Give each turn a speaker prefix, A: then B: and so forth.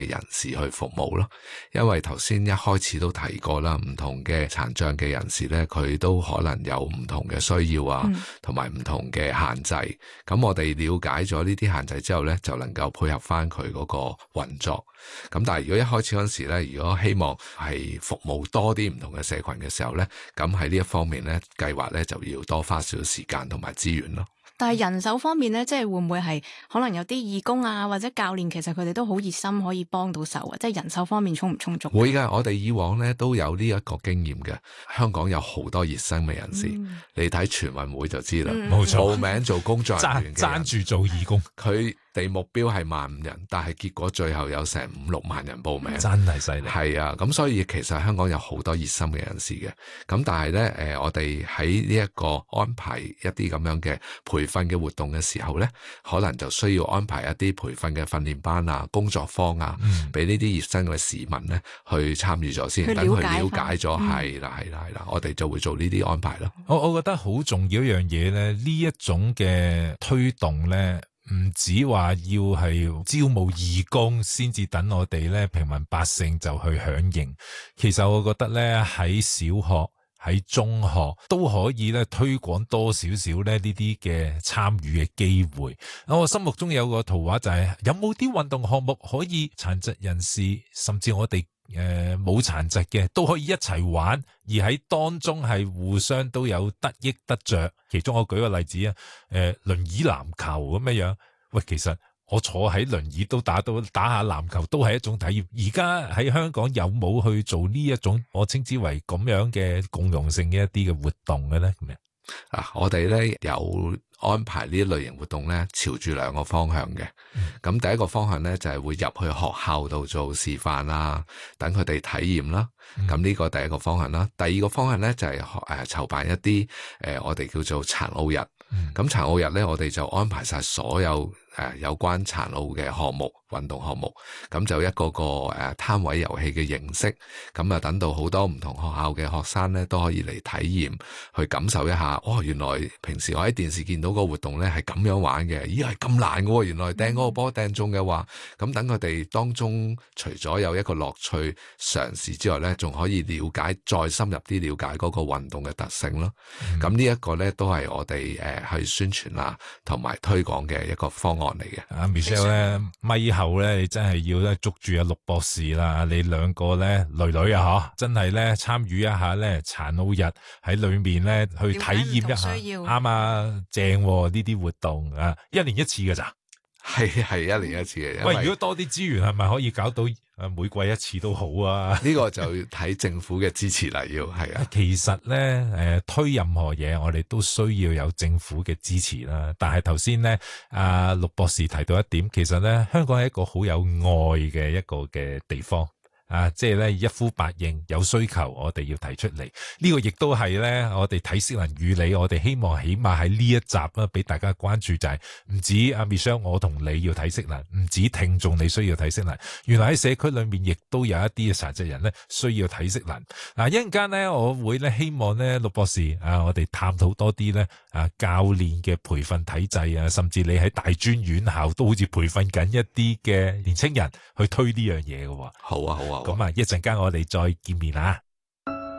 A: 人士去服務咯。因為頭先一開始都提過啦，唔同嘅殘障嘅人士咧，佢都可能有唔同嘅需要啊，同埋唔同嘅限制。咁我哋了解咗呢啲限制之後咧，就能夠配合翻佢嗰個運作。咁但係如果一開始嗰陣時咧，如果希望係服務多啲唔同嘅社群嘅時候咧，咁喺呢一方面咧，計劃咧就要多花少少時間同埋資源咯。
B: 但係人手方面咧，即係會唔會係可能有啲義工啊，或者教練，其實佢哋都好熱心，可以幫到手啊？即係人手方面充唔充足？
A: 會㗎，我哋以往咧都有呢一個經驗嘅。香港有好多熱心嘅人士，你睇全運會就知啦。
C: 冇錯，
A: 報名做工作人員嘅人，
C: 爭住做義工，
A: 佢哋目標係15,000人，但係結果最後有成5-6萬人報名，
C: 真係犀利。
A: 係啊，咁所以其實香港有好多熱心嘅人士嘅。咁但係咧，我哋喺呢一個安排一啲咁樣嘅培訓嘅活動嘅時候咧，可能就需要安排一啲培訓嘅訓練班啊、工作坊啊，俾呢啲熱心嘅市民咧去參與咗先，等佢了解咗，係啦，我哋就會做呢啲安排咯。
C: 我覺得好重要一樣嘢咧，呢一種嘅推動咧，唔止話要係招募義工先至等我哋咧平民百姓就去響應，其實我覺得咧喺小學、喺中學都可以咧推廣多少少咧呢啲嘅參與嘅機會。我心目中有個圖畫就係有冇啲運動項目可以殘疾人士甚至我哋冇殘疾嘅都可以一齊玩，而喺當中係互相都有得益得着。其中我舉個例子啊，輪椅籃球咁樣，喂，其實我坐喺輪椅都打下籃球都係一種體驗。而家喺香港有冇去做呢一種我稱之為咁樣嘅共融性嘅一啲嘅活動嘅咧？咁樣
A: 我哋咧有安排呢一類型活動咧，朝住2個方向嘅。咁第一個方向咧就係會入去學校度做示範啦，等佢哋體驗啦。咁呢個第一個方向啦。第二個方向咧就係籌辦一啲我哋叫做殘奧日。咁殘奧日咧，我哋就安排晒所有有關殘奧嘅項目、運動項目，咁就一個攤位遊戲嘅形式，咁啊等到好多唔同學校嘅學生咧都可以嚟體驗，去感受一下，原來平時我喺電視見到個活動咧係咁樣玩嘅，咦係咁難嘅，原來掟嗰個波掟中嘅話，咁等佢哋當中除咗有一個樂趣嘗試之外咧，仲可以再深入啲了解嗰個運動嘅特性咯。咁呢一個咧都係我哋去宣傳啊同埋推廣嘅一個方案嚟嘅。
C: 阿 Michelle 咧，咪後咧，你真係要咧捉住阿陸博士啦，你兩個咧女啊，真係咧參與一下咧殘奧日喺裏面咧去體驗一下，啱啊，正呢啲活動啊，1年1次㗎咋？
A: 係1年1次嘅。
C: 喂，如果多啲資源係咪可以搞到每季1次都好啊？呢
A: 個就要睇政府嘅支持啦，要係啊。
C: 其實咧，推任何嘢，我哋都需要有政府嘅支持啦。但係頭先咧，阿陸博士提到一點，其實咧，香港係一個好有愛嘅一個嘅地方。即係咧一呼百應，有需求我哋要提出嚟。呢個亦都係咧，我哋體適能與你，我哋希望起碼喺呢一集啦，俾大家關注就係唔止阿 Michelle 我同你要體適能，唔止聽眾你需要體適能，原來喺社區裏面亦都有一啲嘅殘疾人咧需要體適能。一陣間咧，我會咧希望咧陸博士我哋探討多啲咧教練嘅培訓體制啊，甚至你喺大專院校都好似培訓緊一啲嘅年青人去推呢樣嘢嘅。
A: 好啊。
C: 咁一陣間我哋再見面啊！